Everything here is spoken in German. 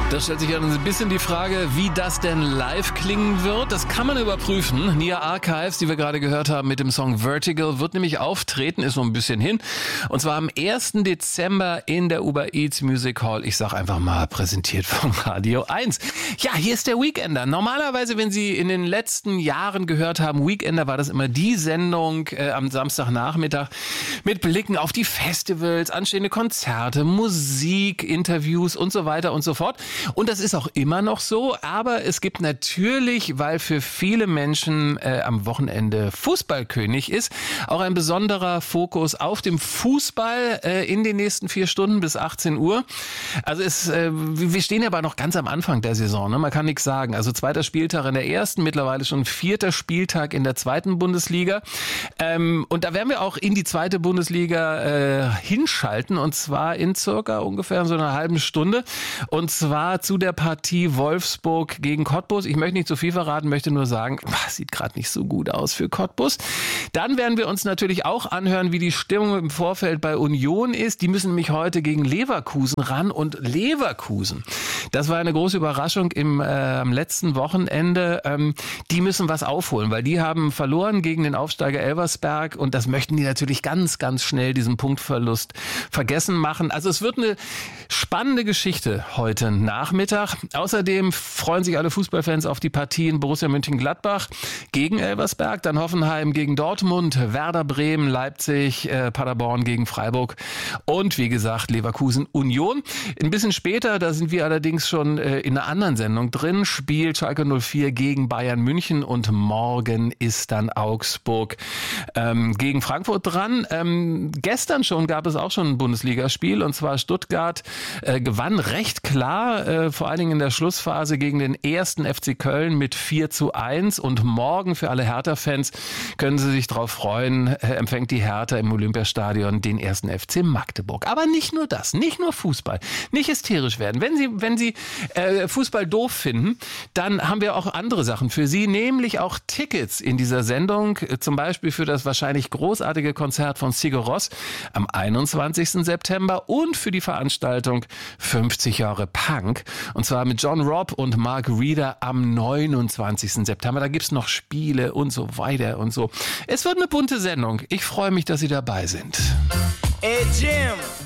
Da stellt sich ja ein bisschen die Frage, wie das denn live klingen wird. Das kann man überprüfen. Nia Archives, die wir gerade gehört haben mit dem Song Vertical, wird nämlich auftreten, ist noch ein bisschen hin. Und zwar am 1. Dezember in der Uber Eats Music Hall. Ich sag einfach mal, präsentiert von Radio 1. Ja, hier ist der Weekender. Normalerweise, wenn Sie in den letzten Jahren gehört haben, Weekender war das immer die Sendung am Samstagnachmittag mit Blicken auf die Festivals, anstehende Konzerte, Musik, Interviews und so weiter und so fort. Und das ist auch immer noch so, aber es gibt natürlich, weil für viele Menschen am Wochenende Fußballkönig ist, auch ein besonderer Fokus auf dem Fußball in den nächsten 4 Stunden bis 18 Uhr. Also wir stehen ja aber noch ganz am Anfang der Saison, ne? Man kann nichts sagen. Also 2. Spieltag in der 1., mittlerweile schon 4. Spieltag in der 2. Bundesliga. Und da werden wir auch in die 2. Bundesliga hinschalten, und zwar in circa ungefähr so einer halben Stunde. Und zwar zu der Partie Wolfsburg gegen Cottbus. Ich möchte nicht zu viel verraten, möchte nur sagen, sieht gerade nicht so gut aus für Cottbus. Dann werden wir uns natürlich auch anhören, wie die Stimmung im Vorfeld bei Union ist. Die müssen nämlich heute gegen Leverkusen ran, und Leverkusen, das war eine große Überraschung am letzten Wochenende. Die müssen was aufholen, weil die haben verloren gegen den Aufsteiger Elversberg, und das möchten die natürlich ganz, ganz schnell, diesen Punktverlust vergessen machen. Also es wird eine spannende Geschichte heute Nachmittag. Außerdem freuen sich alle Fußballfans auf die Partien Borussia Mönchengladbach gegen Elversberg, dann Hoffenheim gegen Dortmund, Werder Bremen, Leipzig, Paderborn gegen Freiburg und wie gesagt Leverkusen Union. Ein bisschen später, da sind wir allerdings schon in einer anderen Sendung drin, spielt Schalke 04 gegen Bayern München, und morgen ist dann Augsburg gegen Frankfurt dran. Gestern schon gab es auch schon ein Bundesligaspiel, und zwar Stuttgart gewann recht klar, vor allen Dingen in der Schlussphase gegen den 1. FC Köln mit 4:1, und morgen für alle Hertha-Fans können Sie sich darauf freuen, empfängt die Hertha im Olympiastadion den 1. FC Magdeburg. Aber nicht nur das, nicht nur Fußball, nicht hysterisch werden. Wenn Sie Fußball doof finden, dann haben wir auch andere Sachen für Sie, nämlich auch Tickets in dieser Sendung, zum Beispiel für das wahrscheinlich großartige Konzert von Sigur Rós am 21. September und für die Veranstaltung 50 Jahre Punk, und zwar mit John Robb und Mark Reeder am 29. September. Da gibt's noch Spiele und so weiter und so. Es wird eine bunte Sendung. Ich freue mich, dass Sie dabei sind. Hey Jim.